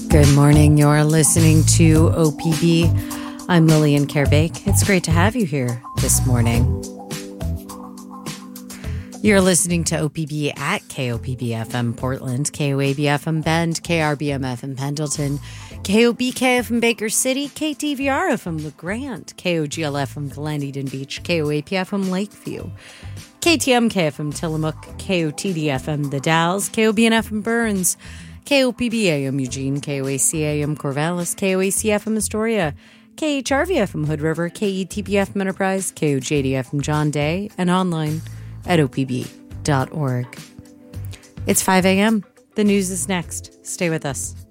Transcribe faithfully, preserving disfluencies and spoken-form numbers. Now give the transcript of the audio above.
Good morning. You're listening to O P B. I'm Lillian Kerbake. It's great to have you here this morning. You're listening to O P B at K O P B F M Portland, K O A B F M Bend, K R B M F M Pendleton, K O B K F M Baker City, K T V R F M LeGrand, K O G L F M Glen Eden Beach, K O A P F M Lakeview, K T M K F M Tillamook, K O T D F M The Dalles, K O B N F M Burns, K O P B A M Eugene, K O A C A M Corvallis, K O A C F M Astoria, K H R V F M Hood River, K E T P F M Enterprise, K O J D F M John Day, and online at O P B dot org. It's five a.m. The news is next. Stay with us.